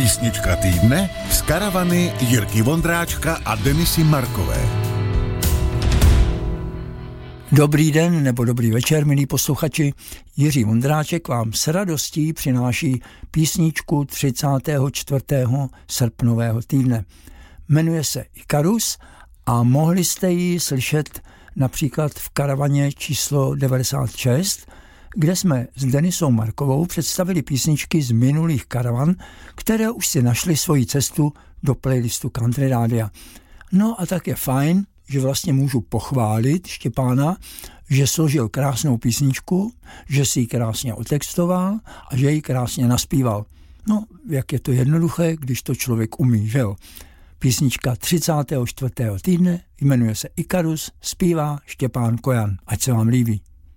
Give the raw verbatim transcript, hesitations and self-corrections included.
Písnička týdne z karavany Jirky Vondráčka a Denisy Markové. Dobrý den nebo dobrý večer, milí posluchači. Jiří Vondráček vám s radostí přináší písničku třicátého čtvrtého srpnového týdne. Jmenuje se Ikarus a mohli jste ji slyšet například v karavaně číslo devadesát šest, kde jsme s Denisou Markovou představili písničky z minulých karavan, které už si našly svoji cestu do playlistu Country Rádia. No a tak je fajn, že vlastně můžu pochválit Štěpána, že složil krásnou písničku, že si ji krásně otextoval a že ji krásně naspíval. No, jak je to jednoduché, když to člověk umí, že jo? Písnička třicátého čtvrtého týdne jmenuje se Ikarus, zpívá Štěpán Kojan. Ať se vám líbí.